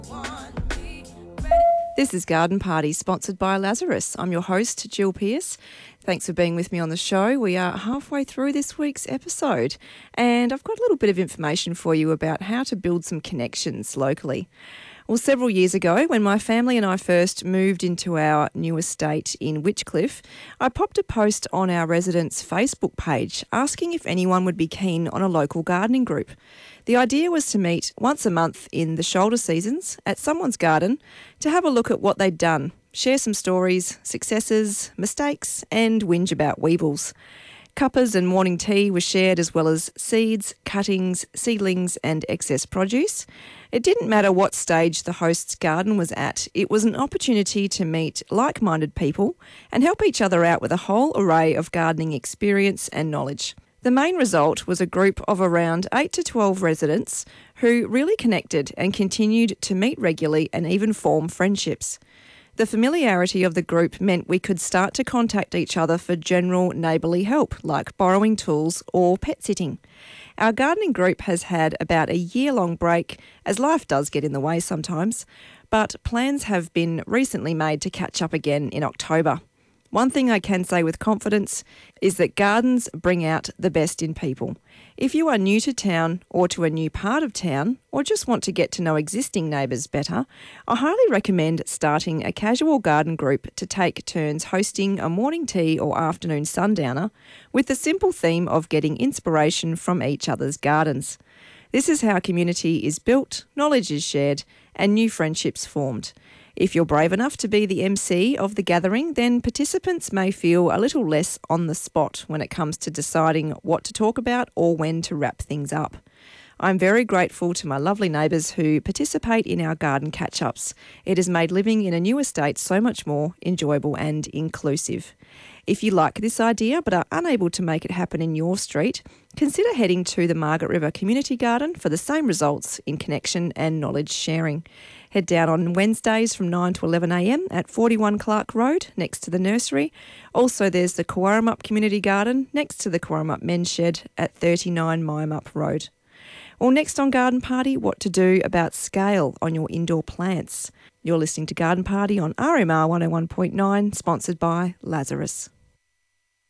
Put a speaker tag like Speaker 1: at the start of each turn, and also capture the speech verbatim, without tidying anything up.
Speaker 1: This is Garden Party, sponsored by Lazarus. I'm your host, Jill Pearce. Thanks for being with me on the show. We are halfway through this week's episode, and I've got a little bit of information for you about how to build some connections locally. Well, several years ago, when my family and I first moved into our new estate in Witchcliffe, I popped a post on our residents' Facebook page asking if anyone would be keen on a local gardening group. The idea was to meet once a month in the shoulder seasons at someone's garden to have a look at what they'd done, share some stories, successes, mistakes, and whinge about weevils. Cuppas and morning tea was shared, as well as seeds, cuttings, seedlings and excess produce. It didn't matter what stage the host's garden was at. It was an opportunity to meet like-minded people and help each other out with a whole array of gardening experience and knowledge. The main result was a group of around eight to twelve residents who really connected and continued to meet regularly and even form friendships. The familiarity of the group meant we could start to contact each other for general neighbourly help, like borrowing tools or pet sitting. Our gardening group has had about a year-long break, as life does get in the way sometimes, but plans have been recently made to catch up again in October. One thing I can say with confidence is that gardens bring out the best in people. If you are new to town or to a new part of town, or just want to get to know existing neighbours better, I highly recommend starting a casual garden group to take turns hosting a morning tea or afternoon sundowner with the simple theme of getting inspiration from each other's gardens. This is how community is built, knowledge is shared, and new friendships formed. If you're brave enough to be the M C of the gathering, then participants may feel a little less on the spot when it comes to deciding what to talk about or when to wrap things up. I'm very grateful to my lovely neighbours who participate in our garden catch-ups. It has made living in a new estate so much more enjoyable and inclusive. If you like this idea but are unable to make it happen in your street, consider heading to the Margaret River Community Garden for the same results in connection and knowledge sharing. Head down on Wednesdays from nine to eleven a m at forty-one Clark Road next to the nursery. Also, there's the Cowarumup Community Garden next to the Cowarumup Men's Shed at thirty-nine Myamup Road. Well, next on Garden Party, what to do about scale on your indoor plants. You're listening to Garden Party on R M R one oh one point nine, sponsored by Lazarus.